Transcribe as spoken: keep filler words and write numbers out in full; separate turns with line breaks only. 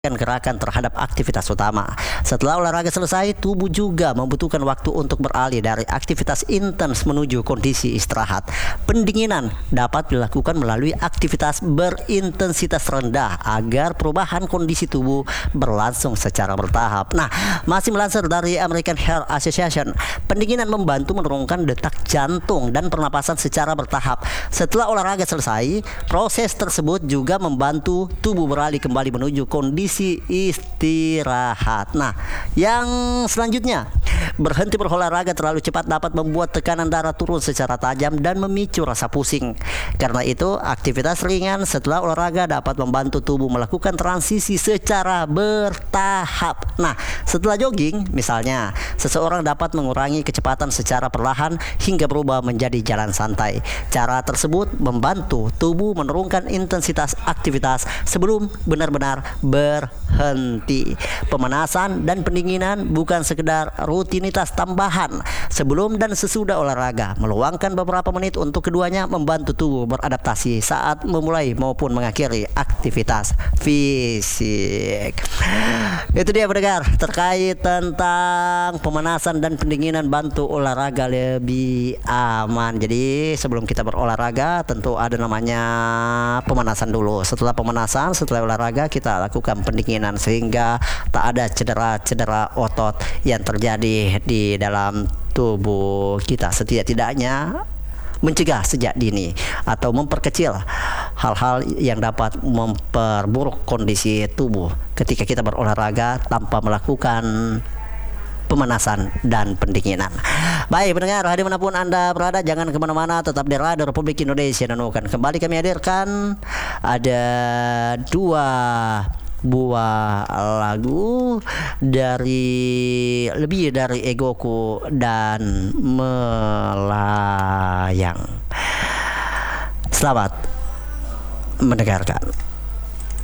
gerakan terhadap aktivitas utama. Setelah olahraga selesai, tubuh juga membutuhkan waktu untuk beralih dari aktivitas intens menuju kondisi istirahat. Pendinginan dapat dilakukan melalui aktivitas berintensitas rendah agar perubahan kondisi tubuh berlangsung secara bertahap. Nah, masih melansir dari American Heart Association, pendinginan membantu menurunkan detak jantung dan pernapasan secara bertahap. Setelah olahraga selesai, proses tersebut juga membantu tubuh beralih kembali menuju kondisi istirahat. Nah, yang selanjutnya, berhenti berolahraga terlalu cepat dapat membuat tekanan darah turun secara tajam dan memicu rasa pusing. Karena itu, aktivitas ringan setelah olahraga dapat membantu tubuh melakukan transisi secara bertahap. Nah, setelah jogging, misalnya, seseorang dapat mengurangi kecepatan secara perlahan hingga berubah menjadi jalan santai. Cara tersebut membantu tubuh menurunkan intensitas aktivitas sebelum benar-benar berhenti. Pemanasan dan pendinginan bukan sekedar rutinitas tambahan sebelum dan sesudah olahraga. Meluangkan beberapa menit untuk keduanya membantu tubuh beradaptasi saat memulai maupun mengakhiri aktivitas fisik. Itu dia pendengar, terkait tentang pemanasan dan pendinginan bantu olahraga lebih aman. Jadi sebelum kita berolahraga tentu ada namanya pemanasan dulu. Setelah pemanasan, setelah olahraga kita lakukan pendinginan sehingga tak ada cedera-cedera otot yang terjadi di dalam tubuh kita. Setidak-tidaknya mencegah sejak dini atau memperkecil hal-hal yang dapat memperburuk kondisi tubuh ketika kita berolahraga tanpa melakukan pemanasan dan pendinginan. Baik pendengar, dimanapun Anda berada, jangan kemana-mana, tetap di Radio Republik Indonesia Nunukan. Kembali kami hadirkan ada dua buah lagu dari Lebih Dari Egoku dan Melayang. Selamat mendengarkan.